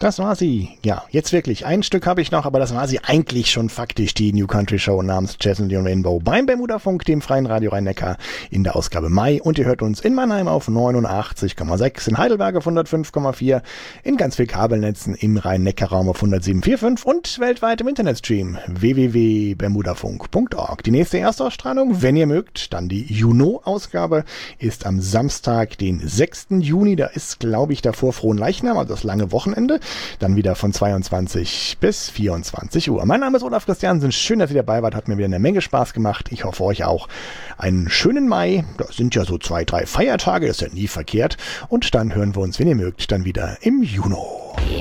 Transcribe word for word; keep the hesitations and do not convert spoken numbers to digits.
Das war sie. Ja, jetzt wirklich. Ein Stück habe ich noch, aber das war sie eigentlich schon faktisch, die New Country Show namens Chesney und Rainbow beim Bermuda-Funk, dem freien Radio Rhein-Neckar, in der Ausgabe Mai. Und ihr hört uns in Mannheim auf neunundachtzig Komma sechs, in Heidelberg auf hundertfünf Komma vier, in ganz viel Kabelnetzen im Rhein-Neckar-Raum auf hundertsieben Komma fünf und weltweit im Internetstream w w w punkt bermudafunk punkt org. Die nächste Erstausstrahlung, wenn ihr mögt, dann die Juno-Ausgabe, ist am Samstag, den sechsten Juni. Da ist, glaube ich, davor Frohenleichnam, also das lange Wochenende. Dann wieder von zweiundzwanzig bis vierundzwanzig Uhr. Mein Name ist Olaf Christiansen. Schön, dass ihr dabei wart. Hat mir wieder eine Menge Spaß gemacht. Ich hoffe euch auch. Einen schönen Mai. Das sind ja so zwei, drei Feiertage. Das ist ja nie verkehrt. Und dann hören wir uns, wenn ihr mögt, dann wieder im Juni.